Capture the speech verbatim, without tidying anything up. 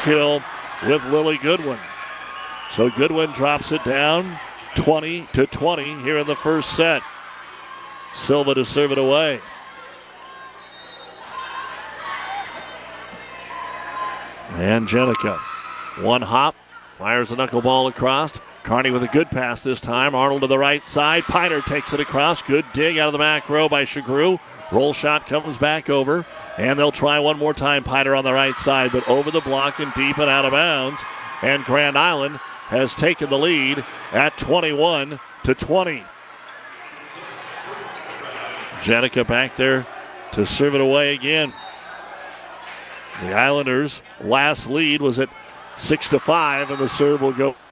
still with Lily Goodwin. So Goodwin drops it down twenty to twenty here in the first set. Silva to serve it away. And Jenica, one hop, fires a knuckleball across. Kearney with a good pass this time. Arnold to the right side. Piner takes it across. Good dig out of the back row by Shagru. Roll shot comes back over. And they'll try one more time. Piner on the right side, but over the block and deep and out of bounds. And Grand Island has taken the lead at twenty-one to twenty. Jenica back there to serve it away again. The Islanders' last lead was at six to five, and the serve will go